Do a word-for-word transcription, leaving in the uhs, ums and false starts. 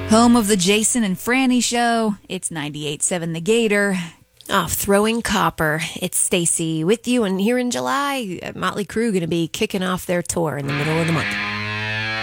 Home of the Jason and Franny Show. It's ninety-eight point seven The Gator. Off Throwing Copper. It's Stacy with you, and here in July, Motley Crue going to be kicking off their tour in the middle of the month.